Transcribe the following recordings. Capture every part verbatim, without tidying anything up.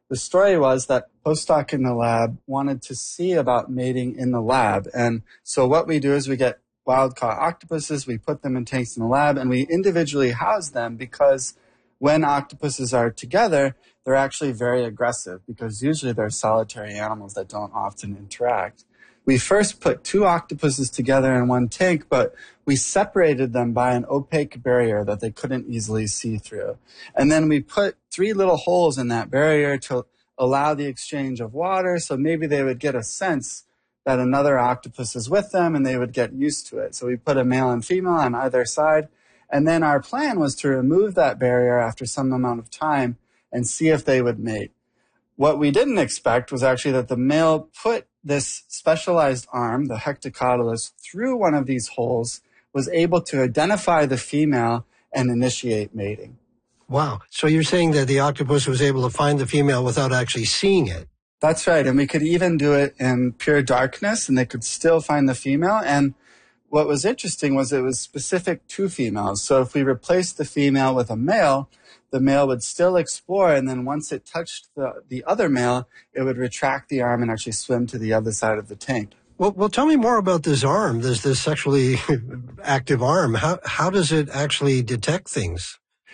the story was that postdoc in the lab wanted to see about mating in the lab. And so what we do is we get wild-caught octopuses, we put them in tanks in the lab, and we individually house them because when octopuses are together, they're actually very aggressive because usually they're solitary animals that don't often interact. We first put two octopuses together in one tank, but we separated them by an opaque barrier that they couldn't easily see through. And then we put three little holes in that barrier to allow the exchange of water, so maybe they would get a sense that another octopus is with them and they would get used to it. So we put a male and female on either side. And then our plan was to remove that barrier after some amount of time and see if they would mate. What we didn't expect was actually that the male put this specialized arm, the hectocotylus, through one of these holes, was able to identify the female and initiate mating. Wow. So you're saying that the octopus was able to find the female without actually seeing it? That's right. And we could even do it in pure darkness, and they could still find the female. And what was interesting was it was specific to females. So if we replaced the female with a male, the male would still explore, and then once it touched the, the other male, it would retract the arm and actually swim to the other side of the tank. Well, well, tell me more about this arm, this, this sexually active arm. How, how does it actually detect things?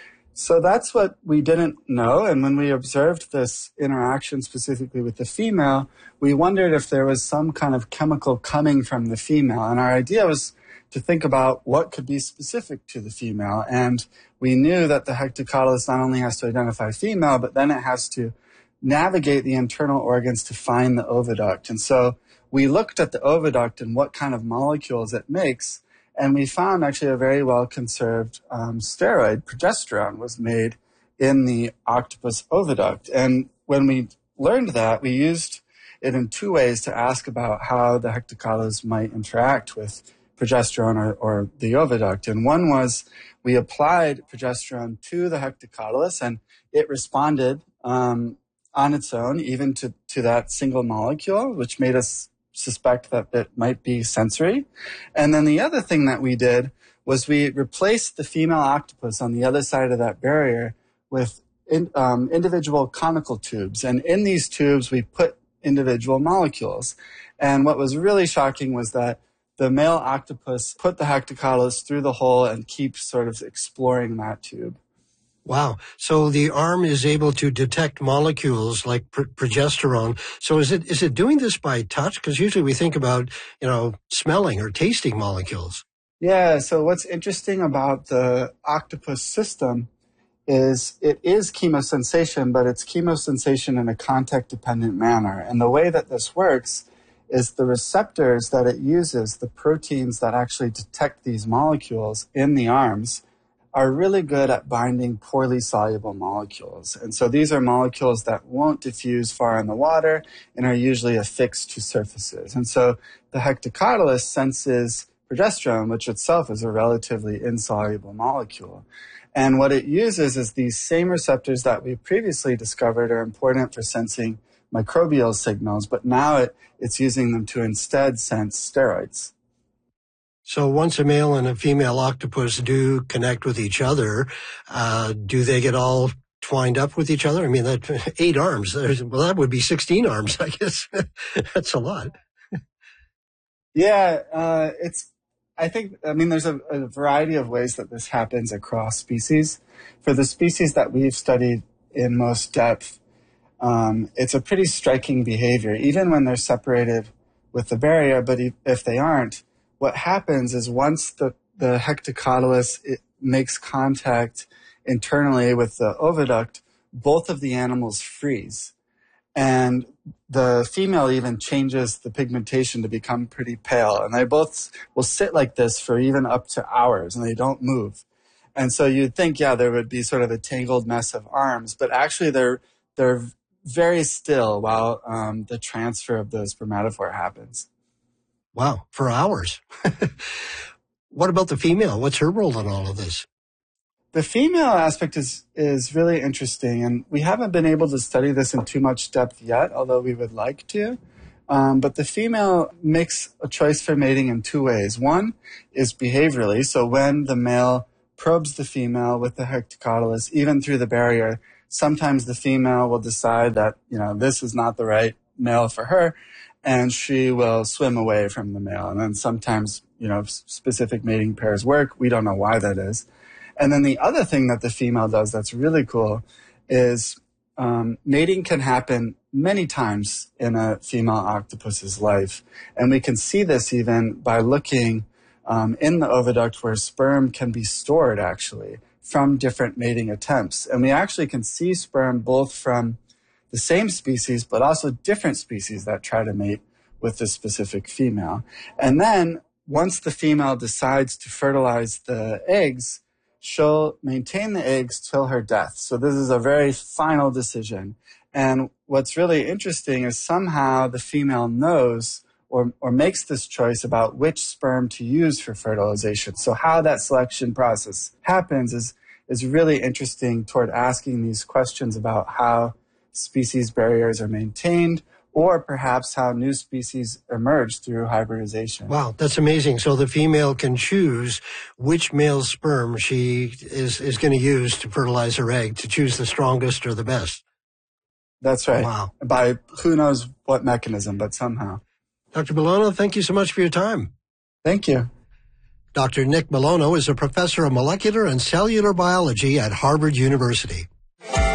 So that's what we didn't know. And when we observed this interaction specifically with the female, we wondered if there was some kind of chemical coming from the female. And our idea was to think about what could be specific to the female. And we knew that the hectocotylus not only has to identify female, but then it has to navigate the internal organs to find the oviduct. And so we looked at the oviduct and what kind of molecules it makes. And we found actually a very well-conserved um, steroid, progesterone, was made in the octopus oviduct. And when we learned that, we used it in two ways to ask about how the hectocotylus might interact with progesterone or, or the oviduct. And one was we applied progesterone to the hectocotylus, and it responded um, on its own, even to, to that single molecule, which made us suspect that it might be sensory. And then the other thing that we did was we replaced the female octopus on the other side of that barrier with in, um, individual conical tubes. And in these tubes, we put individual molecules. And what was really shocking was that the male octopus put the hectocotylus through the hole and keeps sort of exploring that tube. Wow. So the arm is able to detect molecules like pr- progesterone. So is it is it doing this by touch? Because usually we think about, you know, smelling or tasting molecules. Yeah. So what's interesting about the octopus system is it is chemosensation, but it's chemosensation in a contact-dependent manner. And the way that this works is the receptors that it uses, the proteins that actually detect these molecules in the arms, are really good at binding poorly soluble molecules. And so these are molecules that won't diffuse far in the water and are usually affixed to surfaces. And so the hectocotylus senses progesterone, which itself is a relatively insoluble molecule. And what it uses is these same receptors that we previously discovered are important for sensing microbial signals, but now it, it's using them to instead sense steroids. So once a male and a female octopus do connect with each other, uh, do they get all twined up with each other? I mean, that eight arms, there's, well, that would be sixteen arms, I guess. That's a lot. Yeah, uh, it's, I think, I mean, there's a, a variety of ways that this happens across species. For the species that we've studied in most depth, um, it's a pretty striking behavior, even when they're separated with the barrier, but if they aren't, what happens is once the, the hectocotylus it makes contact internally with the oviduct, both of the animals freeze. And the female even changes the pigmentation to become pretty pale. And they both will sit like this for even up to hours, and they don't move. And so you'd think, yeah, there would be sort of a tangled mess of arms, but actually they're they're very still while um, the transfer of the spermatophore happens. Wow, for hours. What about the female? What's her role in all of this? The female aspect is, is really interesting, and we haven't been able to study this in too much depth yet, although we would like to. Um, but the female makes a choice for mating in two ways. One is behaviorally, so when the male probes the female with the hectocotylus, even through the barrier, sometimes the female will decide that, you know, this is not the right male for her, and she will swim away from the male. And then sometimes, you know, specific mating pairs work. We don't know why that is. And then the other thing that the female does that's really cool is um, mating can happen many times in a female octopus's life. And we can see this even by looking um, in the oviduct where sperm can be stored, actually, from different mating attempts. And we actually can see sperm both from the same species, but also different species that try to mate with this specific female. And then once the female decides to fertilize the eggs, she'll maintain the eggs till her death. So this is a very final decision. And what's really interesting is somehow the female knows or, or makes this choice about which sperm to use for fertilization. So how that selection process happens is, is really interesting toward asking these questions about how species barriers are maintained, or perhaps how new species emerge through hybridization. Wow, that's amazing. So the female can choose which male sperm she is, is going to use to fertilize her egg, to choose the strongest or the best. That's right. Wow. By who knows what mechanism, but somehow. Doctor Milano, thank you so much for your time. Thank you. Doctor Nick Milano is a professor of molecular and cellular biology at Harvard University.